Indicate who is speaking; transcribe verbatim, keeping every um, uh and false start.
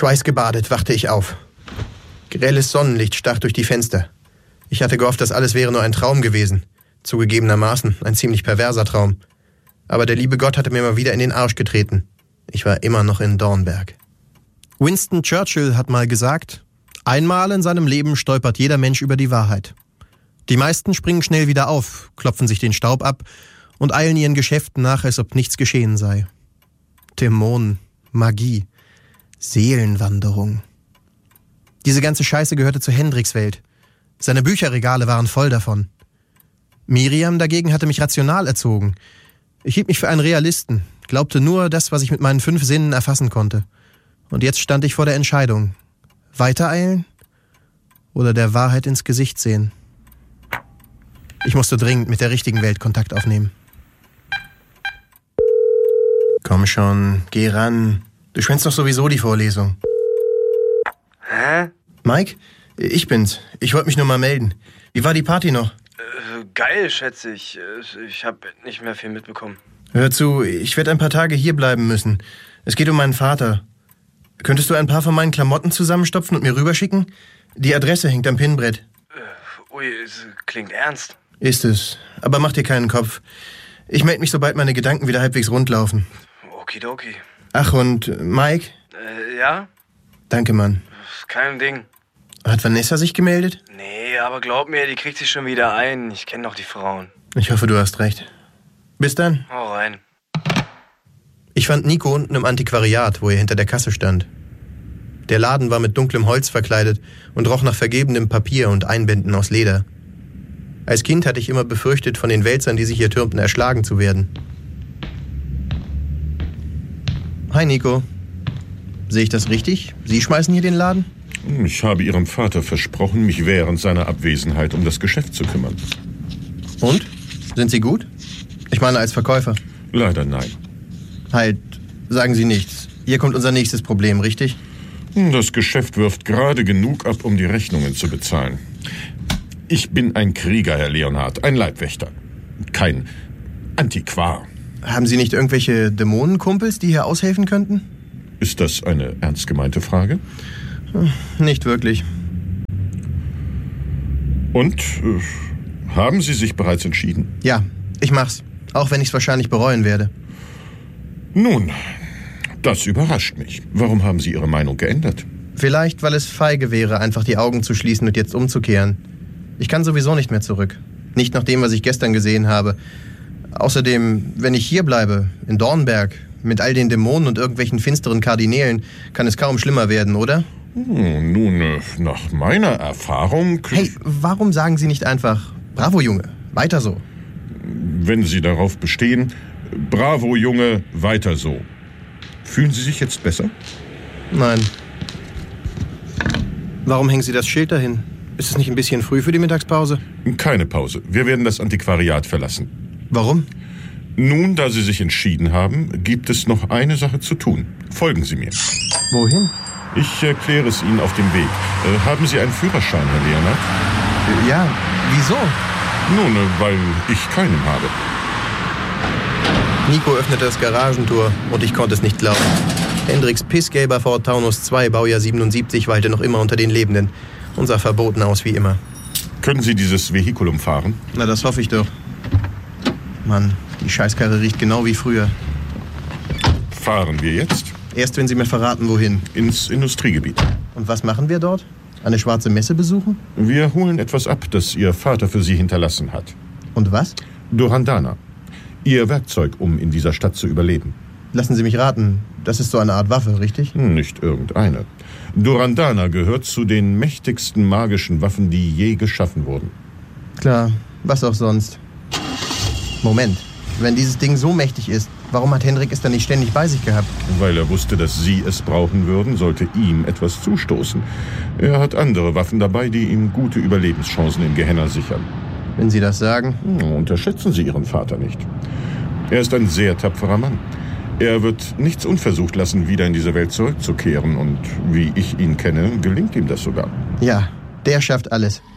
Speaker 1: Schweißgebadet wachte ich auf. Grelles Sonnenlicht stach durch die Fenster. Ich hatte gehofft, das alles wäre nur ein Traum gewesen. Zugegebenermaßen ein ziemlich perverser Traum. Aber der liebe Gott hatte mir mal wieder in den Arsch getreten. Ich war immer noch in Dornberg. Winston Churchill hat mal gesagt, einmal in seinem Leben stolpert jeder Mensch über die Wahrheit. Die meisten springen schnell wieder auf, klopfen sich den Staub ab und eilen ihren Geschäften nach, als ob nichts geschehen sei. Dämonen, Magie, Seelenwanderung. Diese ganze Scheiße gehörte zu Hendriks Welt. Seine Bücherregale waren voll davon. Miriam dagegen hatte mich rational erzogen. Ich hielt mich für einen Realisten, glaubte nur das, was ich mit meinen fünf Sinnen erfassen konnte. Und jetzt stand ich vor der Entscheidung. Weitereilen oder der Wahrheit ins Gesicht sehen? Ich musste dringend mit der richtigen Welt Kontakt aufnehmen. Komm schon, geh ran. Du schwänzt doch sowieso die Vorlesung.
Speaker 2: Hä?
Speaker 1: Mike? Ich bin's. Ich wollte mich nur mal melden. Wie war die Party noch?
Speaker 2: Äh, geil, schätze ich. Ich habe nicht mehr viel mitbekommen.
Speaker 1: Hör zu, ich werde ein paar Tage hier bleiben müssen. Es geht um meinen Vater. Könntest du ein paar von meinen Klamotten zusammenstopfen und mir rüberschicken? Die Adresse hängt am Pinnbrett.
Speaker 2: Äh, ui, es klingt ernst.
Speaker 1: Ist es. Aber mach dir keinen Kopf. Ich melde mich, sobald meine Gedanken wieder halbwegs rund laufen.
Speaker 2: Okidoki.
Speaker 1: Ach, und Mike?
Speaker 2: Äh, ja?
Speaker 1: Danke, Mann.
Speaker 2: Kein Ding.
Speaker 1: Hat Vanessa sich gemeldet?
Speaker 2: Nee, aber glaub mir, die kriegt sich schon wieder ein. Ich kenne doch die Frauen.
Speaker 1: Ich hoffe, du hast recht. Bis dann.
Speaker 2: Hau rein.
Speaker 1: Ich fand Nico unten im Antiquariat, wo er hinter der Kasse stand. Der Laden war mit dunklem Holz verkleidet und roch nach vergebenem Papier und Einbänden aus Leder. Als Kind hatte ich immer befürchtet, von den Wälzern, die sich hier türmten, erschlagen zu werden. Hi Nico. Sehe ich das richtig? Sie schmeißen hier den Laden?
Speaker 3: Ich habe Ihrem Vater versprochen, mich während seiner Abwesenheit um das Geschäft zu kümmern.
Speaker 1: Und? Sind Sie gut? Ich meine als Verkäufer.
Speaker 3: Leider nein.
Speaker 1: Halt, sagen Sie nichts. Hier kommt unser nächstes Problem, richtig?
Speaker 3: Das Geschäft wirft gerade genug ab, um die Rechnungen zu bezahlen. Ich bin ein Krieger, Herr Leonhard, ein Leibwächter. Kein Antiquar.
Speaker 1: Haben Sie nicht irgendwelche Dämonenkumpels, die hier aushelfen könnten?
Speaker 3: Ist das eine ernst gemeinte Frage?
Speaker 1: Nicht wirklich.
Speaker 3: Und, äh, haben Sie sich bereits entschieden?
Speaker 1: Ja, ich mach's. Auch wenn ich's wahrscheinlich bereuen werde.
Speaker 3: Nun, das überrascht mich. Warum haben Sie Ihre Meinung geändert?
Speaker 1: Vielleicht, weil es feige wäre, einfach die Augen zu schließen und jetzt umzukehren. Ich kann sowieso nicht mehr zurück. Nicht nach dem, was ich gestern gesehen habe. Außerdem, wenn ich hier bleibe, in Dornberg, mit all den Dämonen und irgendwelchen finsteren Kardinälen, kann es kaum schlimmer werden, oder?
Speaker 3: Hm, nun, äh, nach meiner Erfahrung...
Speaker 1: Hey, warum sagen Sie nicht einfach, bravo Junge, weiter so?
Speaker 3: Wenn Sie darauf bestehen, bravo Junge, weiter so. Fühlen Sie sich jetzt besser?
Speaker 1: Nein. Warum hängen Sie das Schild dahin? Ist es nicht ein bisschen früh für die Mittagspause?
Speaker 3: Keine Pause. Wir werden das Antiquariat verlassen.
Speaker 1: Warum?
Speaker 3: Nun, da Sie sich entschieden haben, gibt es noch eine Sache zu tun. Folgen Sie mir.
Speaker 1: Wohin?
Speaker 3: Ich erkläre es Ihnen auf dem Weg. Äh, haben Sie einen Führerschein, Herr Leonhard?
Speaker 1: Äh, ja, wieso?
Speaker 3: Nun, äh, weil ich keinen habe.
Speaker 1: Nico öffnete das Garagentor und ich konnte es nicht glauben. Hendriks pissgelber Ford Taunus zwei, Baujahr siebenundsiebzig, weilte noch immer unter den Lebenden und sah verboten aus wie immer.
Speaker 3: Können Sie dieses Vehikulum fahren?
Speaker 1: Na, das hoffe ich doch. Mann, die Scheißkarre riecht genau wie früher.
Speaker 3: Fahren wir jetzt?
Speaker 1: Erst, wenn Sie mir verraten, wohin.
Speaker 3: Ins Industriegebiet.
Speaker 1: Und was machen wir dort? Eine schwarze Messe besuchen?
Speaker 3: Wir holen etwas ab, das Ihr Vater für Sie hinterlassen hat.
Speaker 1: Und was?
Speaker 3: Durandana. Ihr Werkzeug, um in dieser Stadt zu überleben.
Speaker 1: Lassen Sie mich raten, das ist so eine Art Waffe, richtig?
Speaker 3: Nicht irgendeine. Durandana gehört zu den mächtigsten magischen Waffen, die je geschaffen wurden.
Speaker 1: Klar, was auch sonst. Moment, wenn dieses Ding so mächtig ist, warum hat Hendrik es dann nicht ständig bei sich gehabt?
Speaker 3: Weil er wusste, dass Sie es brauchen würden, sollte ihm etwas zustoßen. Er hat andere Waffen dabei, die ihm gute Überlebenschancen im Gehenna sichern.
Speaker 1: Wenn Sie das sagen.
Speaker 3: Unterschätzen Sie Ihren Vater nicht. Er ist ein sehr tapferer Mann. Er wird nichts unversucht lassen, wieder in diese Welt zurückzukehren. Und wie ich ihn kenne, gelingt ihm das sogar.
Speaker 1: Ja, der schafft alles.